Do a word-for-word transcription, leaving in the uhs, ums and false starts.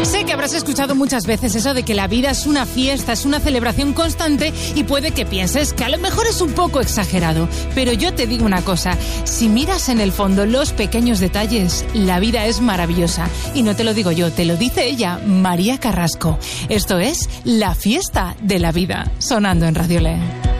Sé que habrás escuchado muchas veces eso de que la vida es una fiesta, es una celebración constante y puede que pienses que a lo mejor es un poco exagerado. Pero yo te digo una cosa, si miras en el fondo los pequeños detalles, la vida es maravillosa. Y no te lo digo yo, te lo dice ella, María Carrasco. Esto es La Fiesta de la Vida, sonando en Radio Le.